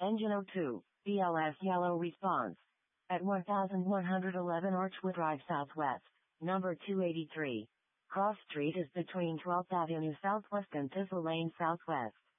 Engine 02, BLS yellow response. At 1111 Archwood Drive Southwest, number 283. Cross Street is between 12th Avenue Southwest and Thistle Lane Southwest.